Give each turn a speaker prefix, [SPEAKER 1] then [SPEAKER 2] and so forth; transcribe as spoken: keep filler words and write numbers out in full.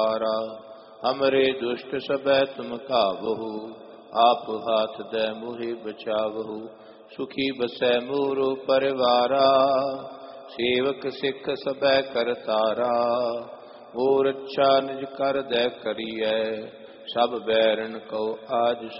[SPEAKER 1] हमरे दुष्ट सबै तुम काबहु, आप हाथ दे मोहि बचावहु। सुखी बसै मोरो परिवारा, सेवक सिख सबै करतारा। मोर अच्छा निज कर दै करियै, सब बैरन को आज